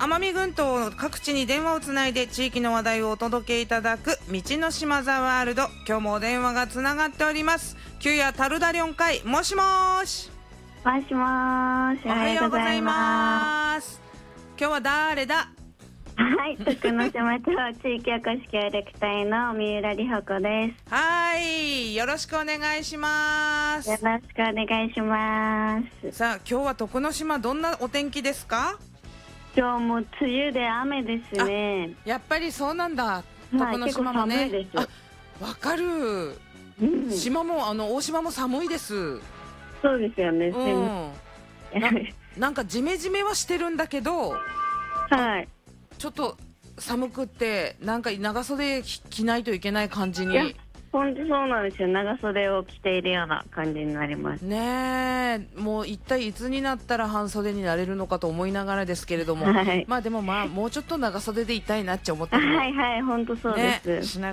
奄美群島各地に電話をつないで地域の話題をお届けいただく道の島ザワールド。今日もお電話がつながっております。旧夜タルダリョン会、もしもーし。 もしもーし。 おはようございます。今日は誰だ。 はい、徳之島町地域おこし協力隊の三浦里穂子です。 はい、よろしくお願いします。 よろしくお願いします。 さあ、今日は徳之島どんなお天気ですか？ 今日も梅雨で雨ですね。 やっぱりそうなんだ。徳之島もね。 結構寒いです。 わかる。島も大島も寒いです。 そうですよね。 なんかジメジメはしてるんだけど、 はい。 ちょっと寒くってなんか長袖着ないといけない感じに。 いや、本当そうなんですよ。長袖を着ているような感じになりますね。もう一体いつになったら半袖になれるのかと思いながらですけれども、 はい、 まあでももうちょっと長袖でいたいなって思ってる。 はいはい、本当そうです、 ね、しな